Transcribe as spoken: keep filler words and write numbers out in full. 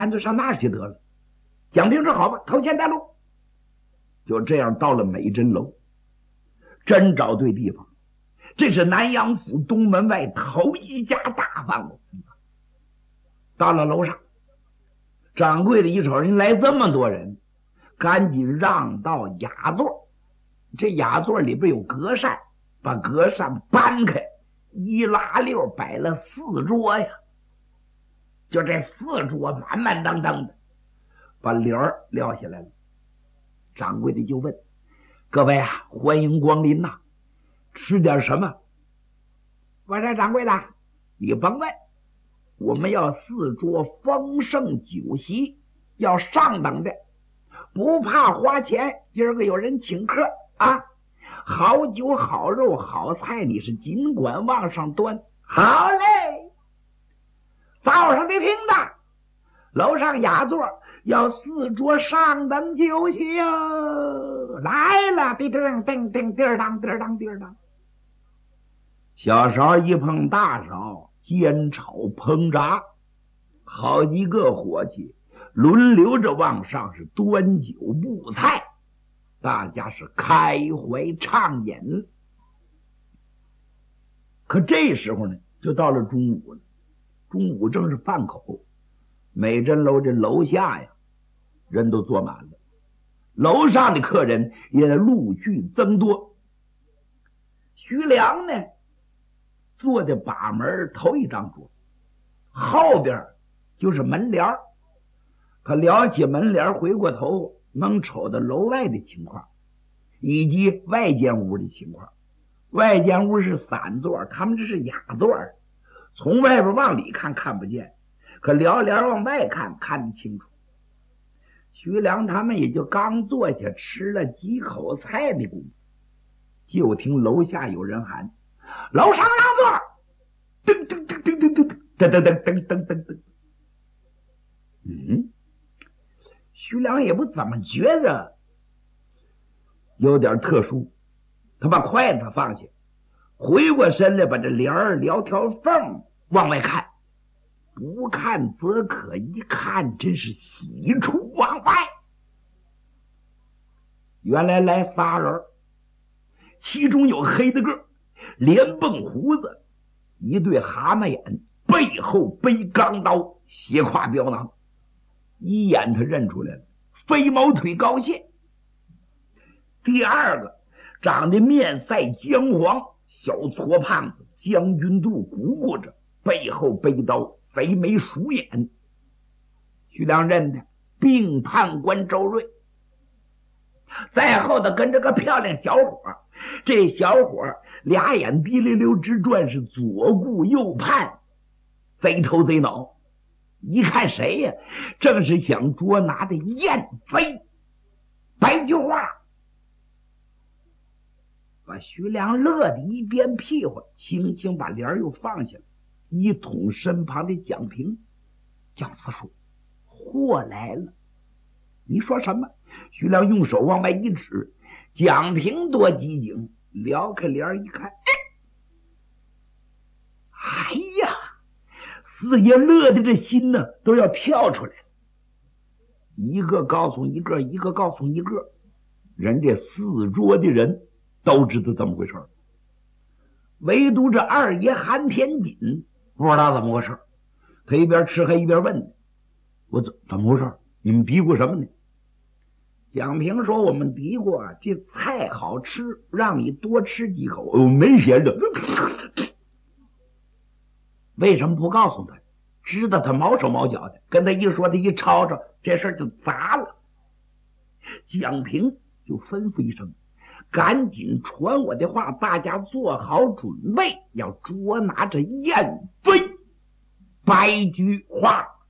就上那儿去得了。蒋平说好吧，头前带路。就这样到了美珍楼，真找对地方。这是南阳府东门外头一家大饭馆。到了楼上，掌柜的一瞅人来这么多人，赶紧让到雅座。这雅座里边有隔扇，把隔扇搬开，一拉溜摆了四桌呀。就这四桌满满当当的，把帘儿撂下来了。掌柜的就问各位啊，欢迎光临呐、啊，吃点什么？我说掌柜的，你甭问，我们要四桌丰盛酒席，要上等的，不怕花钱。今儿个有人请客啊，好酒好肉好菜，你是尽管往上端。好嘞，早上的听的，楼上雅座要四桌上等酒席哟，来了，叮叮叮叮叮当叮当叮当。小勺一碰大勺，煎炒烹炸，好几个伙计轮流着往上是端酒布菜，大家是开怀畅饮。可这时候呢，就到了中午了。中午正是饭口，美珍楼这楼下呀，人都坐满了，楼上的客人也陆续增多。徐良呢，坐在把门头一张桌，后边就是门帘。他撩起门帘，回过头能瞅到楼外的情况，以及外间屋的情况。外间屋是散座，他们这是雅座，从外边往里看看不见，可撩帘往外看看得清楚。徐良他们也就刚坐下吃了几口菜的功夫，就听楼下有人喊：楼上让座！噔噔噔噔噔噔噔噔噔噔噔噔噔。嗯，徐良也不怎么觉着有点特殊，他把筷子放下，回过身来把这帘儿撩条缝往外看，不看则可，一看真是喜出望外。原来来仨人，其中有黑的个，连蹦胡子，一对蛤蟆眼，背后背钢刀，斜挎镖囊，一眼他认出来了，飞毛腿高线。第二个长得面赛姜黄，小矬胖子，将军肚鼓鼓着，背后背刀，肥眉鼠眼。徐良认的并判官周瑞。在后头跟着个漂亮小伙，这小伙俩眼滴溜溜直转，是左顾右盼，贼头贼脑。一看谁呀？正是想捉拿的燕飞。白菊花把徐良乐的一边屁股，轻轻把帘又放下了，一捅身旁的蒋平。蒋四叔，货来了。你说什么？徐良用手往外一指。蒋平多机警，撩开帘一看，哎呀，四爷乐的这心呢都要跳出来了。一个告诉一个，一个告诉一个，人这四桌的人都知道怎么回事，唯独这二爷韩天锦不知道怎么回事。他一边吃还一边问：我怎怎么回事？你们嘀咕什么呢？蒋平说：我们嘀咕啊，这菜好吃，让你多吃几口。我没闲着。为什么不告诉他？知道他毛手毛脚的，跟他一说，他一吵吵，这事就砸了。蒋平就吩咐一声：赶紧传我的话，大家做好准备，要捉拿着燕飞。白菊花